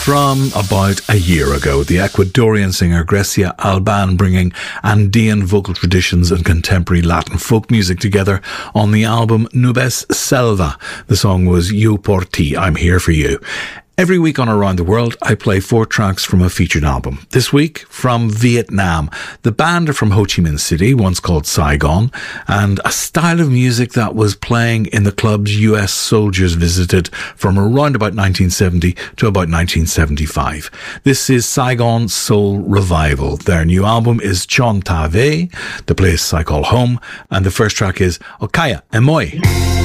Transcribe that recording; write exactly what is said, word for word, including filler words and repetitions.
from about a year ago. The Ecuadorian singer Grecia Alban bringing Andean vocal traditions and contemporary Latin folk music together on the album Nubes Selva. The song was Yo Por Ti, I'm Here For You. Every week on Around the World, I play four tracks from a featured album. This week, from Vietnam. The band are from Ho Chi Minh City, once called Saigon, and a style of music that was playing in the clubs U S soldiers visited from around about nineteen seventy to about nineteen seventy-five. This is Saigon Soul Revival. Their new album is Chon Ta Ve, the place I call home, and the first track is Okaya Emoy.